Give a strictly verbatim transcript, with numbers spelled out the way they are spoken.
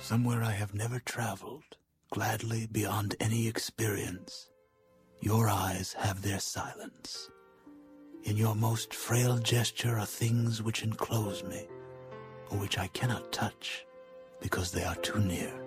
Somewhere I have never traveled, gladly beyond any experience. Your eyes have their silence. In your most frail gesture are things which enclose me, or which I cannot touch because they are too near.